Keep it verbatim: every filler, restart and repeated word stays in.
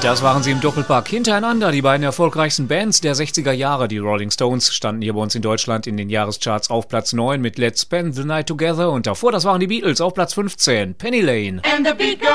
Das waren sie im Doppelpack hintereinander, die beiden erfolgreichsten Bands der sechziger Jahre. Die Rolling Stones standen hier bei uns in Deutschland in den Jahrescharts auf Platz neun mit Let's Spend the Night Together und davor, das waren die Beatles auf Platz fünfzehn, Penny Lane.